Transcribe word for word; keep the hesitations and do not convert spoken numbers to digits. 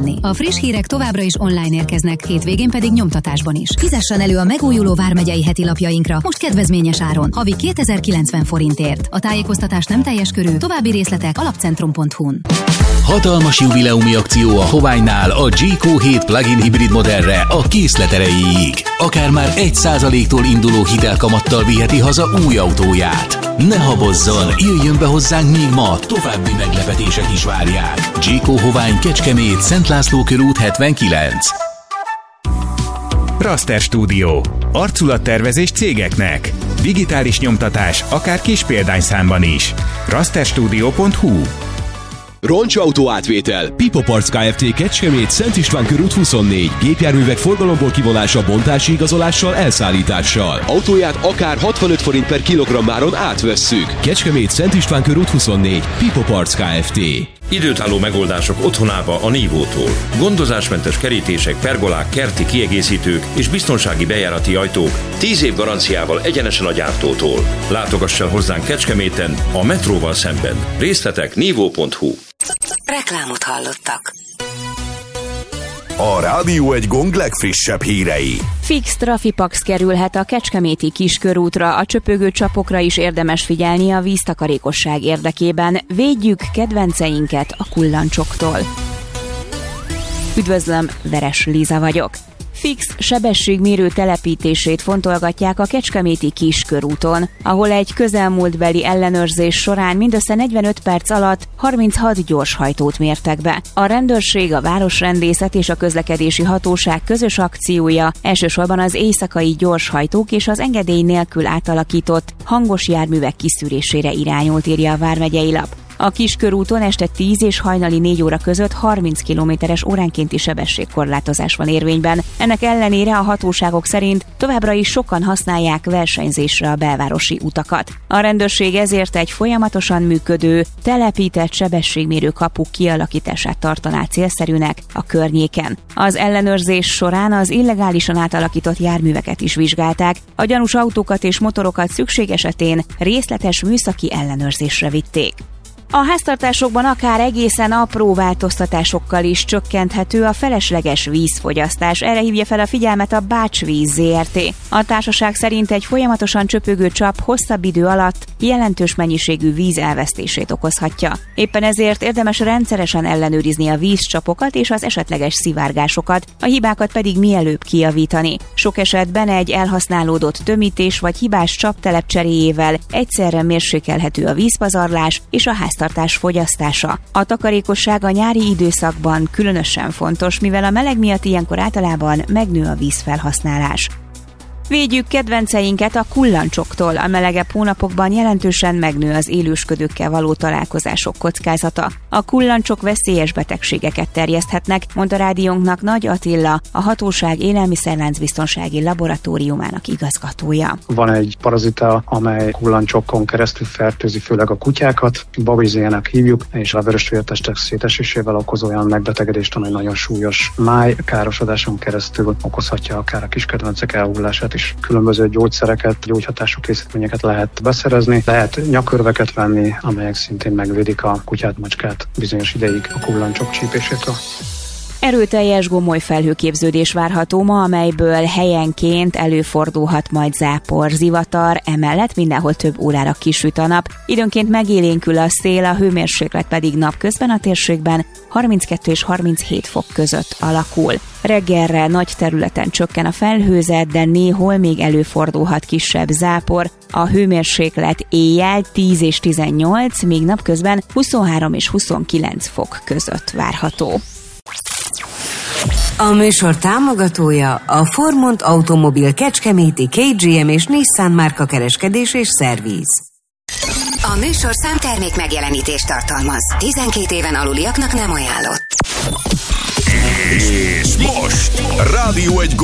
venni. A friss hírek továbbra is online érkeznek, hétvégén pedig nyomtatásban is. Fizessen elő a megújuló vármegyei heti lapjainkra, most kedvezményes áron, havi kétezer-kilencven forintért. A tájékoztatás nem teljes körű, további részletek alapcentrum pont hu-n. Hatalmas jubileumi akció a Hoványnál a G-Q hét plug-in hibrid modellre a készlet erejéig. Akár már egy százaléktól induló hitelkamattal viheti haza új autóját. Ne habozzon, jöjjön be hozzánk még ma, további meglepetések is várják. G-Q Hovány, Kecskemét, Szent László körút hetvenkilenc. Raster Studio. Arculattervezés cégeknek. Digitális nyomtatás, akár kis példányszámban is. raster studio pont hu. Roncsautó átvétel. Pipo Parts Kft. Kecskemét, Szent István körút huszonnégy. Gépjárművek forgalomból kivonása, bontási igazolással, elszállítással. Autóját akár hatvanöt forint per kilogrammáron átvesszük. Kecskemét, Szent István körút huszonnégy. Pipo Parts Kft. Időtálló megoldások otthonába a Nívótól. Gondozásmentes kerítések, pergolák, kerti kiegészítők és biztonsági bejárati ajtók tíz év garanciával egyenesen a gyártótól. Látogass el hozzánk Kecskeméten, a metróval szemben. Részletek nívó pont hu. Reklámot hallottak. A Rádió egy Gong legfrissebb hírei. Fix trafipax kerülhet a kecskeméti kiskörútra, a csöpögő csapokra is érdemes figyelni a víztakarékosság érdekében. Védjük kedvenceinket a kullancsoktól. Üdvözlöm, Veres Liza vagyok. Fix sebességmérő telepítését fontolgatják a kecskeméti kiskörúton, ahol egy közelmúltbeli ellenőrzés során mindössze negyvenöt perc alatt harminchat gyorshajtót mértek be. A rendőrség, a városrendészet és a közlekedési hatóság közös akciója elsősorban az éjszakai gyorshajtók és az engedély nélkül átalakított hangos járművek kiszűrésére irányult, írja a vármegyei lap. A kiskörúton este tíz és hajnali négy óra között harminc kilométeres óránkénti sebességkorlátozás van érvényben. Ennek ellenére a hatóságok szerint továbbra is sokan használják versenyzésre a belvárosi utakat. A rendőrség ezért egy folyamatosan működő, telepített sebességmérő kapu kialakítását tartaná célszerűnek a környéken. Az ellenőrzés során az illegálisan átalakított járműveket is vizsgálták, a gyanús autókat és motorokat szükség esetén részletes műszaki ellenőrzésre vitték. A háztartásokban akár egészen apró változtatásokkal is csökkenthető a felesleges vízfogyasztás. Erre hívja fel a figyelmet a Bácsvíz zé er té. A társaság szerint egy folyamatosan csöpögő csap hosszabb idő alatt jelentős mennyiségű víz elvesztését okozhatja. Éppen ezért érdemes rendszeresen ellenőrizni a vízcsapokat és az esetleges szivárgásokat, a hibákat pedig mielőbb kijavítani. Sok esetben egy elhasználódott tömítés vagy hibás csaptelep cseréjével egyszerre mérsékelhető a vízpazarlás és a ház tartás fogyasztása. A takarékosság a nyári időszakban különösen fontos, mivel a meleg miatt ilyenkor általában megnő a vízfelhasználás. Védjük kedvenceinket a kullancsoktól. A melegebb hónapokban jelentősen megnő az élősködőkkel való találkozások kockázata. A kullancsok veszélyes betegségeket terjeszthetnek, mondta rádiónknak Nagy Attila, a hatóság élelmiszerláncbiztonsági laboratóriumának igazgatója. Van egy parazita, amely kullancsokon keresztül fertőzi főleg a kutyákat, babizének hívjuk, és a vörösvértestek szétesésével okoz olyan megbetegedést, amely nagyon súlyos májkárosodáson keresztül okozhatja akár a kiskedvencek elhullását is. Különböző gyógyszereket, gyógyhatású készítményeket lehet beszerezni, lehet nyakörveket venni, amelyek szintén megvédik a kutyát, macskát bizonyos ideig a kullancsok csípésétől. Erőteljes gomoly felhőképződés várható ma, amelyből helyenként előfordulhat majd zápor, zivatar, emellett mindenhol több órára kisüt a nap, időnként megélénkül a szél, a hőmérséklet pedig napközben a térségben harminckettő és harminchét fok között alakul. Reggelre nagy területen csökken a felhőzet, de néhol még előfordulhat kisebb zápor. A hőmérséklet éjjel tíz és tizennyolc, míg napközben huszonhárom és huszonkilenc fok között várható. A műsor támogatója a Formont Automobil Kecskeméti ká gé em és Nissan márka kereskedés és szerviz. A műsor számtermék megjelenítést tartalmaz. tizenkét éven aluliaknak nem ajánlott. És most Rádió egy